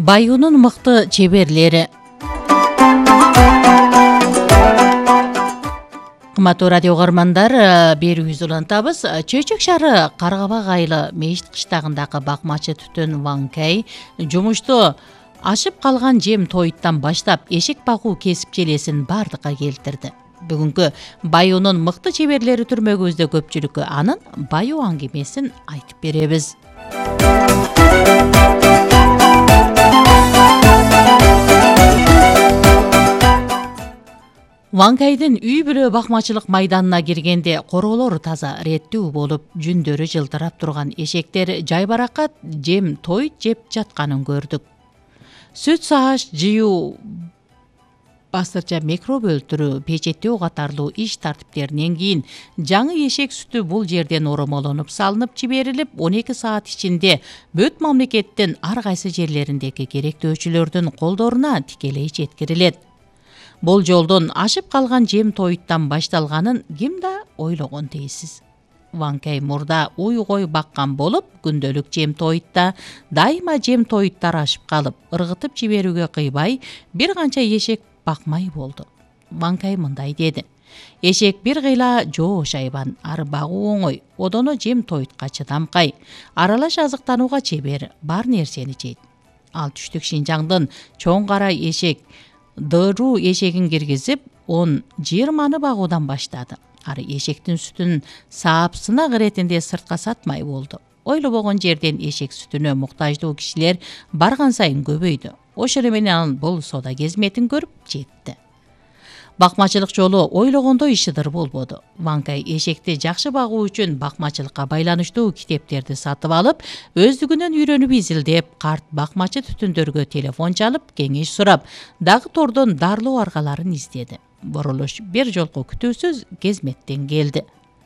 Баюунун мыкты чеберлери. Кыматтуу радио угармандар, берүүбүз улантабыз. Чөйчөк шаары Каргабак айылы Мешит кыштагындагы бакмачы Түтөн Ван Кэй жумушту ашып калган жем тоюттан баштап эшек багуу кесип желесин бардыкка келтирди. Бүгүнкү баюунун мыкты чеберлери түрмөгүбүздө көпчүлүккө анын баюу аңгемесин айтып беребиз. Ван Кэйдин үй бүлө бакмачылык майданына киргенде короолор таза реттүү болуп, жүндөрү жылтырап турган эшектер жайбаракат жем тоют жеп жатканын көрдүк. Сүт сааш жыюу, бастырча микроб өлтүрүү, печеттөө катарлуу иш тартиптеринен кийин жаңы эшек сүтү бул жерден оромолонуп салынып жиберилип, 12 саат ичинде бүт мамлекеттин ар кайсы жерлериндеги керектөөчүлөрдүн колдоруна тикелей жеткирилет. Бул жолдон ашып калган жем тоюттан башталганын ким да ойлогон дейсиз. Ван Кэй мурда уй-кой баккан болуп, күндөлүк жем тоютта дайыма жем тоюттар ашып калып, ыргытып жиберүүгө кыйбай, бир канча эшек бакмай болду. Ван Кэй мындай деди: эшек бир кыйла жоо шайбан, ары багуу оңой, одоно жем тоютка чыдамкай, аралаш азыктанууга чебер, бар нерсени жейт. Ал түштүк Шинжаңдын чоң кара эшек Дыруу эшегин киргизип, 10-20 багуудан баштады. Ары эшектин сүтүн саап сынак иретинде сыртка сатмай болду. Ойлобогон жерден эшек сүтүнө муктаждуу кишилер барган сайын көбөйдү. Ошону менен ал бул сода кезметин көрүп жетти. Бакмачылык жолу ойлогондой ишидир болбоду. Ван Кэй эшекти жакшы багуу үчүн бакмачылыкка байланыштуу китептерди сатып алып, өздүгүнөн үйрөнүп изилдеп, карт бакмачы түтүндөргө телефон чалып, кеңеш сурап, дагы тордон дарлоо аргаларын издеди. Бурулуш бир жолку күтүүсүз кезметтен келди.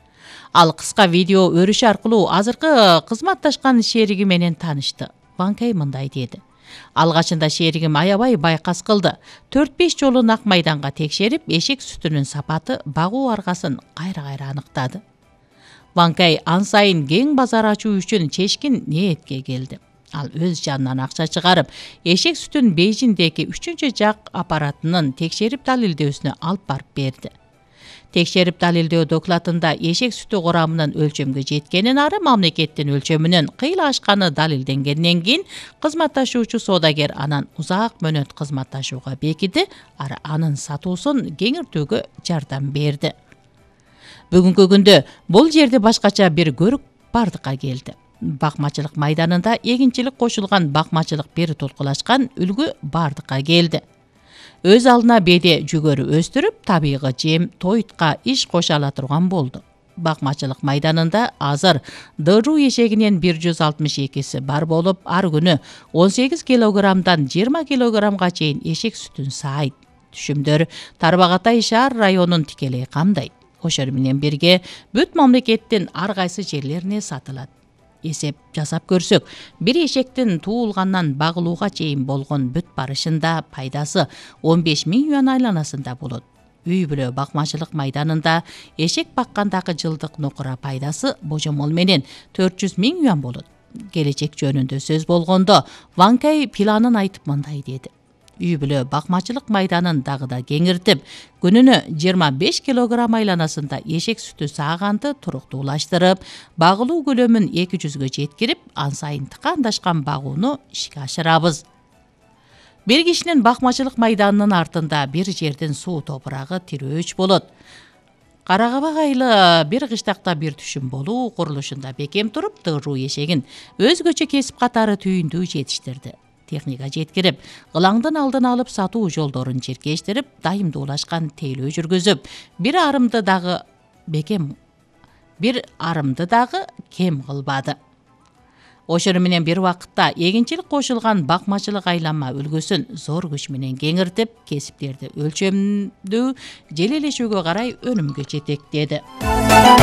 Ал кыска видео өрүшү аркылуу азыркы кызматташкан шериги менен таанышты. Ван Кэй мындай деди: алгачында шеригим аябай байкас кылды. 4-5 жолу нак майданга текшерип, эшек сүтүнүн сапаты, багуу аргасын кайра-кайра аныктады. Ван Кэй ан сайын кең базар ачуу үчүн чечкин ниетке келди. Ал өз жанынан акча чыгарып, эшек сүтүн Бейжиңдеги 3-чү жак аппаратынын текшерип далилдөөсүнө алып барып берди. Текшерип далилдөө докладында эшек сүтү курамынын өлчөмгө жеткенин, ары мамлекеттин өлчөмүнөн кыйла ашканы далилденгенден кийин кызматташуучу соодагер анан узак мөөнөт кызматташууга бекиди, ары анын сатуусун кеңиртүүгө жардам берди. Бүгүнкү күндө бул жерде башкача бир көрүк бардыкка келди. Бакмачылык майданында эгинчилик кошулган бакмачылык бир толкулашкан үлгү бардыкка келди. Өз алдына беде жүгөрү өстүрүп, табигый жем тоютка иш кошо ала турган болду. Бакмачылык майданында азыр дыруу эшегинен 162си бар болуп, ар күнү 18 килограммдан 20 килограммга чейин эшек сүтүн саайт. Түшүмдөр Тарбағатай шаар районун тикелей камдайт. Ошол менен бирге бүт мамлекеттин ар кайсы жерлерине сатылат. Эсеп жасап көрсөк, бир эшектин туулгандан багылууга чейин болгон бүт барышында пайдасы 15 000 юан айланасында болот. Үй бүлө бакмачылык майданында эшек баккандагы жылдык нокура пайдасы божомол менен 400 000 юан болот. Келечек жөнүндө сөз болгондо, Ван Кэй планын айтып мындай деди: үй бүлө бакмачылык майданын дагы да кеңиртип, күнүнө 25 килограмм айланасында эшек сүтү сааганды туруктуулаштырып, багылуу көлөмүн 200гө жеткирип, ан сайын тыкандашкан багууну ишке ашырабыз. Бир кишинин бакмачылык майданынын артында бир жердин суу топурагы тирөөч болот. Каргабак айылы бир кыштакта бир түшүм болуу курулушунда бекем туруп, дыруу эшегин өзгөчө кесип катары түйүндүү жетиштирди. Техника жеткирип, ылаңдын алдын алып сатуу жолдорун чиркештирип, дайымдуулашкан тейлөө жүргүзүп, бир арымды дагы кем кылбады. Ошону менен бир убакытта эгинчилик кошулган бакмачылык айланма үлгүсүн зор күч менен кеңиртип, кесиптерди өлчөмдүү желелешүүгө карай өнүмгө жетектеди.